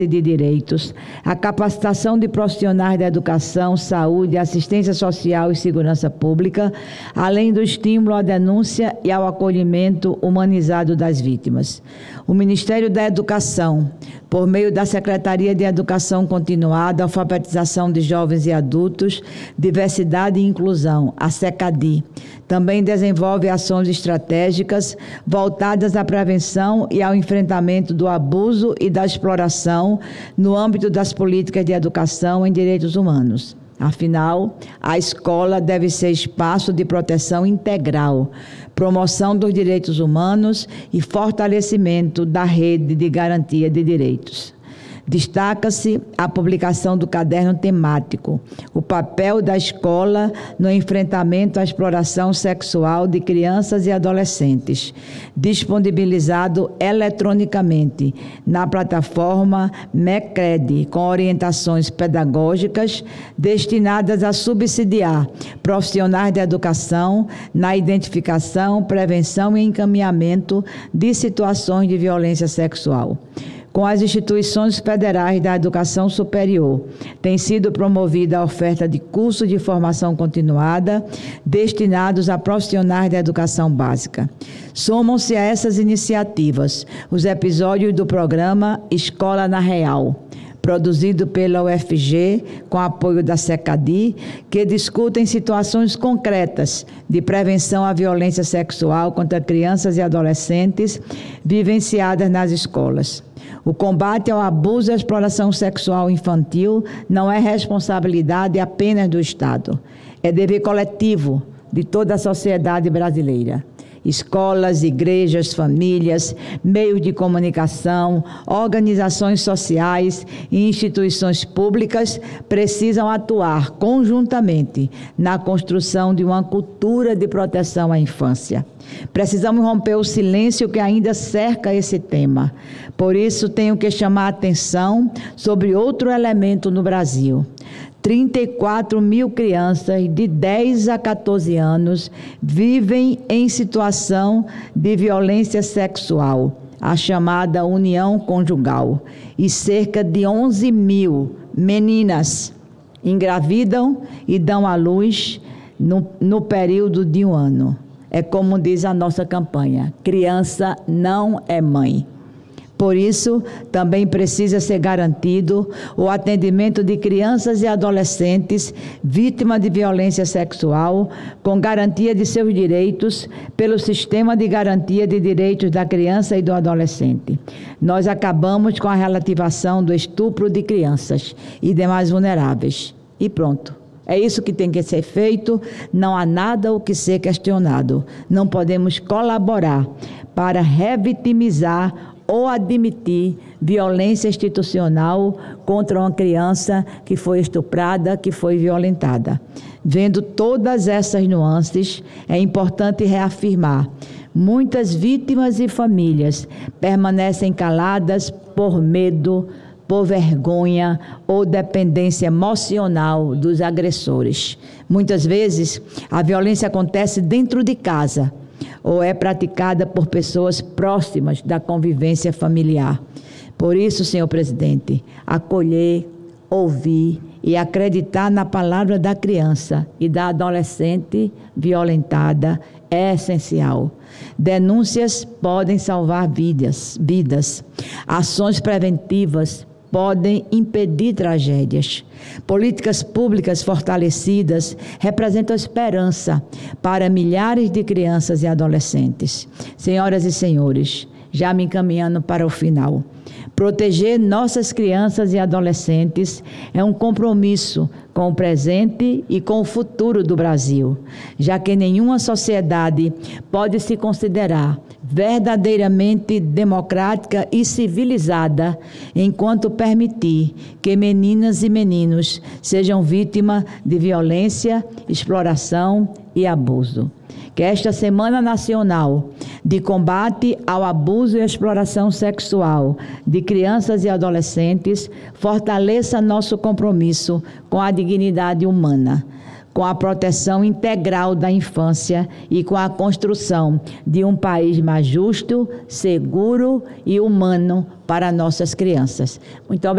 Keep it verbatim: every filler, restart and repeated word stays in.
de direitos, a capacitação de profissionais da educação, saúde, assistência social e segurança pública, além do estímulo à denúncia e ao acolhimento humanizado das vítimas. O Ministério da Educação, por meio da Secretaria de Educação Continuada, Alfabetização de Jovens e Adultos, Diversidade e Inclusão, a SECADI, também desenvolve ações estratégicas voltadas à prevenção e ao enfrentamento do abuso e da exploração no âmbito das políticas de educação em direitos humanos. Afinal, a escola deve ser espaço de proteção integral, promoção dos direitos humanos e fortalecimento da rede de garantia de direitos. Destaca-se a publicação do caderno temático, o papel da escola no enfrentamento à exploração sexual de crianças e adolescentes, disponibilizado eletronicamente na plataforma MECRED, com orientações pedagógicas destinadas a subsidiar profissionais da educação na identificação, prevenção e encaminhamento de situações de violência sexual. Com as instituições federais da educação superior, tem sido promovida a oferta de cursos de formação continuada destinados a profissionais da educação básica. Somam-se a essas iniciativas os episódios do programa Escola na Real, produzido pela U F G, com apoio da SECADI, que discutem situações concretas de prevenção à violência sexual contra crianças e adolescentes vivenciadas nas escolas. O combate ao abuso e à exploração sexual infantil não é responsabilidade apenas do Estado, é dever coletivo de toda a sociedade brasileira. Escolas, igrejas, famílias, meios de comunicação, organizações sociais e instituições públicas precisam atuar conjuntamente na construção de uma cultura de proteção à infância. Precisamos romper o silêncio que ainda cerca esse tema. Por isso, tenho que chamar a atenção sobre outro elemento no Brasil. trinta e quatro mil crianças de dez a quatorze anos vivem em situação de violência sexual, a chamada união conjugal, e cerca de onze mil meninas engravidam e dão à luz no, no período de um ano. É como diz a nossa campanha: criança não é mãe. Por isso, também precisa ser garantido o atendimento de crianças e adolescentes vítimas de violência sexual, com garantia de seus direitos pelo Sistema de Garantia de Direitos da Criança e do Adolescente. Nós acabamos com a relativação do estupro de crianças e demais vulneráveis. E pronto. É isso que tem que ser feito, não há nada o que ser questionado. Não podemos colaborar para revitimizar ou admitir violência institucional contra uma criança que foi estuprada, que foi violentada. Vendo todas essas nuances, é importante reafirmar: muitas vítimas e famílias permanecem caladas por medo, por vergonha ou dependência emocional dos agressores. Muitas vezes, a violência acontece dentro de casa ou é praticada por pessoas próximas da convivência familiar. Por isso, senhor presidente, acolher, ouvir e acreditar na palavra da criança e da adolescente violentada é essencial. Denúncias podem salvar vidas, vidas. Ações preventivas podem impedir tragédias. Políticas públicas fortalecidas representam esperança para milhares de crianças e adolescentes. Senhoras e senhores, já me encaminhando para o final, proteger nossas crianças e adolescentes é um compromisso com o presente e com o futuro do Brasil, já que nenhuma sociedade pode se considerar verdadeiramente democrática e civilizada enquanto permitir que meninas e meninos sejam vítimas de violência, exploração e abuso. Que esta Semana Nacional de Combate ao Abuso e à Exploração Sexual de Crianças e Adolescentes fortaleça nosso compromisso com a dignidade humana, com a proteção integral da infância e com a construção de um país mais justo, seguro e humano para nossas crianças. Muito obrigada.